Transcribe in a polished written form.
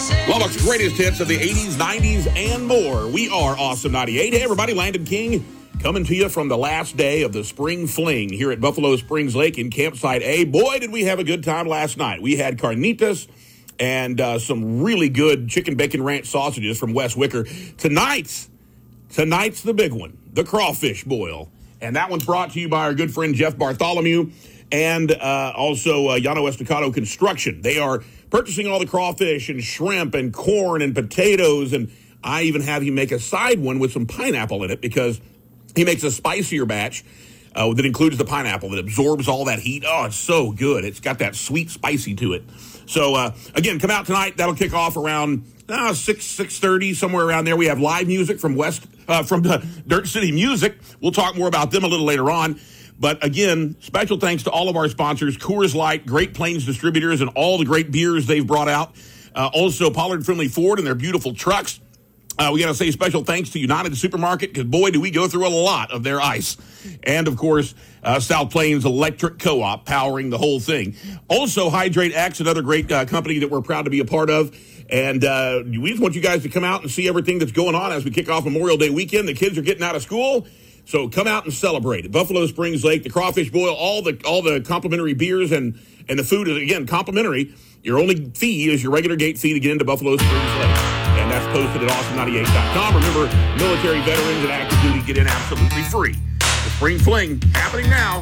Lubbock's greatest hits of the 80s, 90s, and more. We are Awesome 98. Hey, everybody, Landon King coming to you from the last day of the Spring Fling here at Buffalo Springs Lake in Campsite A. Boy, did we have a good time last night. We had carnitas and some really good chicken bacon ranch sausages from West Wicker. Tonight's the big one, the crawfish boil. And that one's brought to you by our good friend Jeff Bartholomew and also Yano Estacado Construction. They are purchasing all the crawfish and shrimp and corn and potatoes, and I even have him make a side one with some pineapple in it because he makes a spicier batch that includes the pineapple that absorbs all that heat. Oh, it's so good. It's got that sweet spicy to it. So, again, come out tonight. That'll kick off around 6:30, somewhere around there. We have live music from Dirt City Music. We'll talk more about them a little later on. But again, special thanks to all of our sponsors, Coors Light, Great Plains Distributors, and all the great beers they've brought out. Also, Pollard Friendly Ford and their beautiful trucks. We got to say special thanks to United Supermarket, because boy, do we go through a lot of their ice. And, of course, South Plains Electric Co-op powering the whole thing. Also, Hydrate X, another great company that we're proud to be a part of. And we just want you guys to come out and see everything that's going on as we kick off Memorial Day weekend. The kids are getting out of school. So come out and celebrate at Buffalo Springs Lake, the crawfish boil, all the complimentary beers, and the food is, again, complimentary. Your only fee is your regular gate fee to get into Buffalo Springs Lake. And that's posted at awesome98.com. Remember, military veterans and active duty get in absolutely free. The Spring Fling happening now.